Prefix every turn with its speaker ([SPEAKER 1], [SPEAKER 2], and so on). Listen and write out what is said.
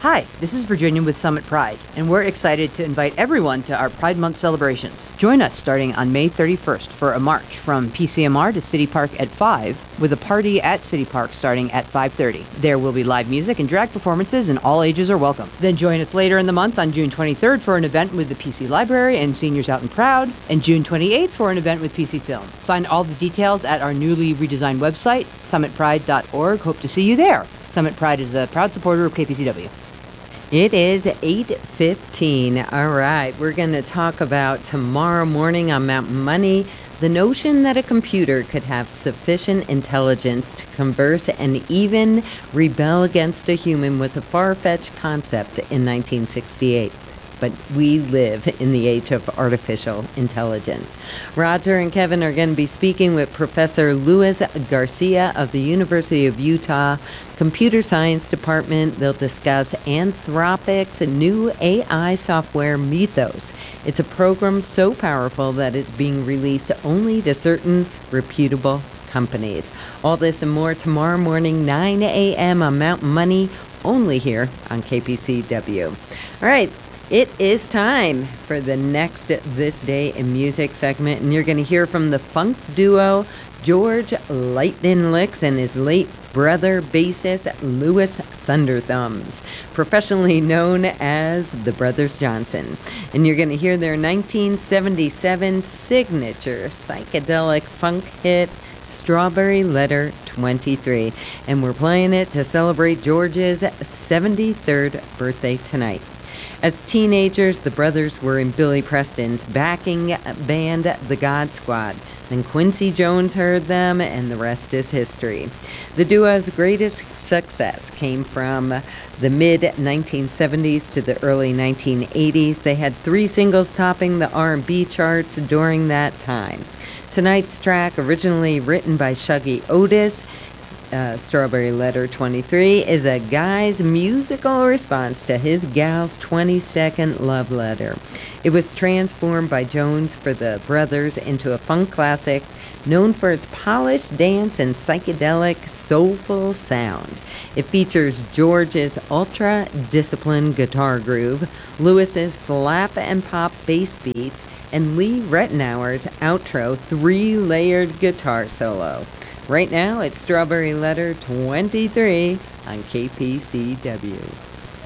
[SPEAKER 1] Hi, this is Virginia with Summit Pride, and we're excited to invite everyone to our Pride Month celebrations. Join us starting on May 31st for a march from PCMR to City Park at 5, with a party at City Park starting at 5:30. There will be live music and drag performances, and all ages are welcome. Then join us later in the month on June 23rd for an event with the PC Library and Seniors Out and Proud, and June 28th for an event with PC Film. Find all the details at our newly redesigned website, summitpride.org. Hope to see you there. Summit Pride is a proud supporter of KPCW.
[SPEAKER 2] It is 8:15. All right, we're going to talk about tomorrow morning on Mountain Money. The notion that a computer could have sufficient intelligence to converse and even rebel against a human was a far-fetched concept in 1968. But we live in the age of artificial intelligence. Roger and Kevin are going to be speaking with Professor Luis Garcia of the University of Utah Computer Science Department. They'll discuss Anthropic's new AI software, Mythos. It's a program so powerful that it's being released only to certain reputable companies. All this and more tomorrow morning, 9 a.m. on Mountain Money, only here on KPCW. All right. It is time for the next This Day in Music segment, and you're going to hear from the funk duo George Lightnin' Licks and his late brother bassist Louis Thunderthumbs, professionally known as the Brothers Johnson. And you're going to hear their 1977 signature psychedelic funk hit, Strawberry Letter 23. And we're playing it to celebrate George's 73rd birthday tonight. As teenagers, the brothers were in Billy Preston's backing band, The God Squad. Then Quincy Jones heard them, and the rest is history. The duo's greatest success came from the mid-1970s to the early 1980s. They had 3 singles topping the R&B charts during that time. Tonight's track, originally written by Shuggie Otis, Strawberry Letter 23, is a guy's musical response to his gal's 22nd love letter. It was transformed by Jones for the brothers into a funk classic known for its polished dance and psychedelic, soulful sound. It features George's ultra-disciplined guitar groove, Lewis's slap and pop bass beats, and Lee Rettenauer's outro 3-layered guitar solo. Right now, it's Strawberry Letter 23 on KPCW.